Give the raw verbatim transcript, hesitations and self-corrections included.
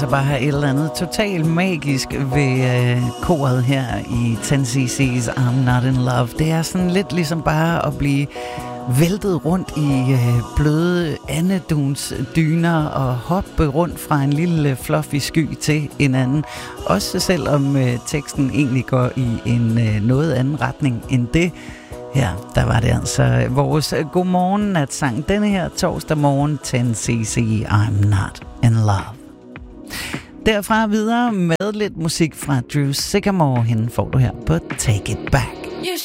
altså bare et eller andet totalt magisk ved øh, koret her i ten C C's I'm Not In Love. Det er sådan lidt ligesom bare at blive væltet rundt i øh, bløde andeduns dyner og hoppe rundt fra en lille fluffy sky til en anden. Også selvom øh, teksten egentlig går i en øh, noget anden retning end det. Her, der var det altså vores godmorgen at sang denne her torsdag morgen, ten C C, I'm Not In Love. Derfra videre med lidt musik fra Drew Sycamore. Hende får du her på Take It Back.